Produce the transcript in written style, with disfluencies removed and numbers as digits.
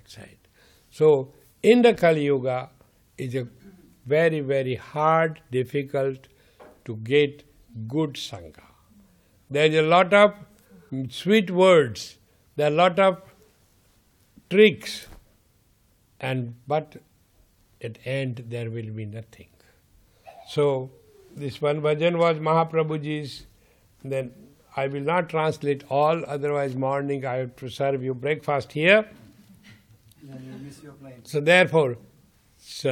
that side. So, in the Kali Yuga, it's a very, very hard, difficult to get good Sangha. There's a lot of sweet words, there are a lot of tricks, but at end there will be nothing. So, this one bhajan was Mahaprabhuji's. Then I will not translate all, otherwise morning I have to serve you breakfast here. Then you'll miss your plane. So therefore,